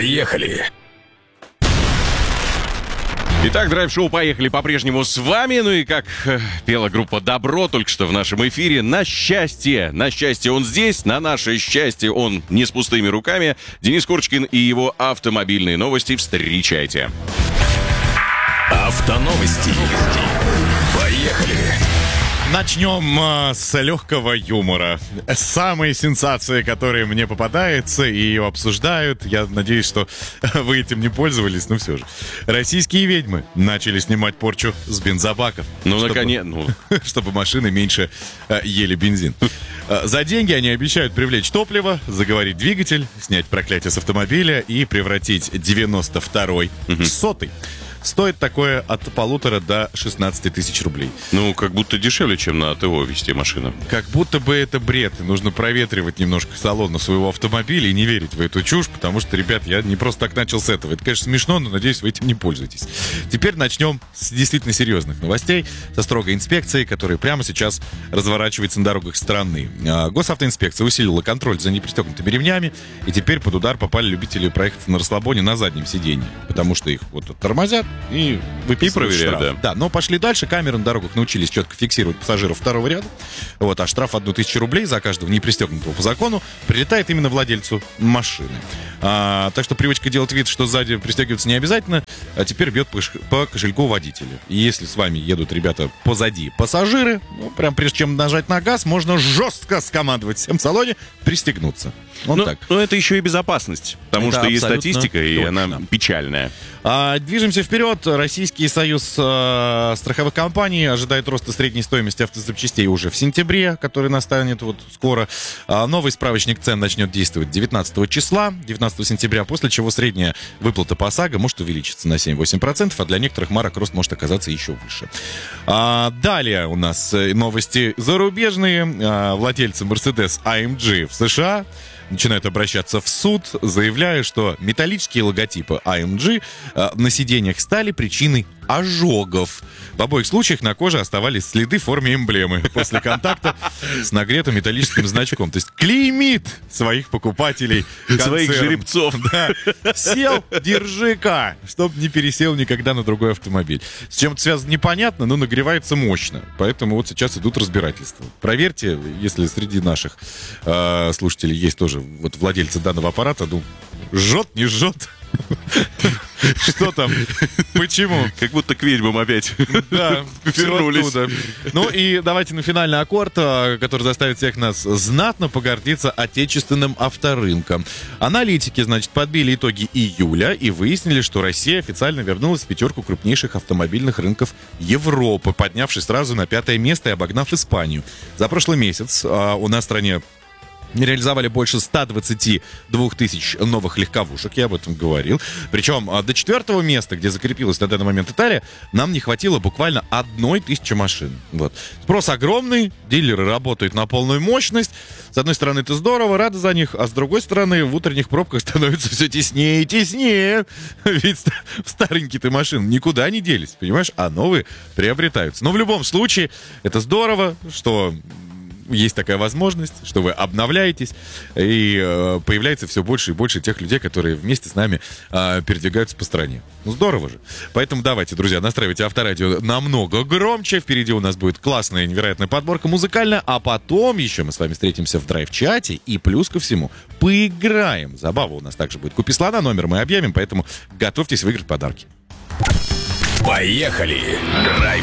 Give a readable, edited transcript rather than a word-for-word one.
Поехали! Итак, драйв-шоу «Поехали» по-прежнему с вами. Ну и как пела группа «Добро» только что в нашем эфире, на счастье он здесь, на наше счастье он не с пустыми руками. Денис Курочкин и его автомобильные новости. Встречайте. Автоновости. Поехали! Начнем с легкого юмора. Самые сенсации, которые мне попадаются и ее обсуждают. Я надеюсь, что вы этим не пользовались, но все же. Российские ведьмы начали снимать порчу с бензобаков. Чтобы машины меньше ели бензин. За деньги они обещают привлечь топливо, заговорить двигатель, снять проклятие с автомобиля и превратить 92-й в 100-й. Стоит такое от 1500 до 16 тысяч рублей. Ну, как будто дешевле, чем на ТО везти машину. Как будто бы это бред. И нужно проветривать немножко салон своего автомобиля и не верить в эту чушь, потому что, ребят, я не просто так начал с этого. Это, конечно, смешно, но, надеюсь, вы этим не пользуетесь. Теперь начнем с действительно серьезных новостей, со строгой инспекцией, которая прямо сейчас разворачивается на дорогах страны. Госавтоинспекция усилила контроль за непристегнутыми ремнями, и теперь под удар попали любители проехаться на расслабоне на заднем сиденье, потому что их вот тормозят, и выписывают штраф. Да, но пошли дальше. Камеры на дорогах научились четко фиксировать пассажиров второго ряда. Вот, а штраф 1000 рублей за каждого непристегнутого по закону прилетает именно владельцу машины. Так что привычка делать вид, что сзади пристегиваться не обязательно, а теперь бьет по кошельку водителя. И если с вами едут ребята позади пассажиры, ну, прям прежде чем нажать на газ, можно жестко скомандовать всем в салоне пристегнуться. Вот так. Но это еще и безопасность, потому что есть статистика, и она печальная. Движемся вперед. Российский союз страховых компаний ожидает роста средней стоимости автозапчастей уже в сентябре, который настанет вот скоро. Новый справочник цен начнет действовать 19 числа, 19 сентября, после чего средняя выплата по ОСАГО может увеличиться на 7-8%, а для некоторых марок рост может оказаться еще выше. Далее у нас новости зарубежные. Владельцы Mercedes AMG в США начинают обращаться в суд, заявляя, что металлические логотипы AMG на сиденьях стали причиной ожогов. В обоих случаях на коже оставались следы в форме эмблемы после контакта с нагретым металлическим значком. То есть клеймит своих покупателей концерн. Своих жеребцов. Да. Сел, держи-ка, чтоб не пересел никогда на другой автомобиль. С чем это связано, непонятно, но нагревается мощно. Поэтому вот сейчас идут разбирательства. Проверьте, если среди наших слушателей есть тоже вот владельцы данного аппарата, ну, жжет, не жжет. Что там? Почему? Как будто к ведьмам опять вернулись. Ну и давайте на финальный аккорд, который заставит всех нас знатно погордиться отечественным авторынком. Аналитики, значит, подбили итоги июля и выяснили, что Россия официально вернулась в пятерку крупнейших автомобильных рынков Европы, поднявшись сразу на 5-е место и обогнав Испанию. За прошлый месяц у нас в стране реализовали больше 122 тысяч новых легковушек, я об этом говорил. Причем до 4-го места, где закрепилась на данный момент Италия, нам не хватило буквально 1000 машин. Вот. Спрос огромный, дилеры работают на полную мощность. С одной стороны, это здорово, рады за них, а с другой стороны, в утренних пробках становится все теснее и теснее. Ведь старенькие-то машины никуда не делись, понимаешь, а новые приобретаются. Но в любом случае, это здорово, что есть такая возможность, что вы обновляетесь, и появляется все больше и больше тех людей, которые вместе с нами передвигаются по стране. Ну, здорово же. Поэтому давайте, друзья, настраивайте авторадио намного громче. Впереди у нас будет классная, невероятная подборка музыкальная, а потом еще мы с вами встретимся в драйв-чате и плюс ко всему поиграем. Забава у нас также будет. Купи слона, номер мы объявим, поэтому готовьтесь выиграть подарки. Поехали! Драйв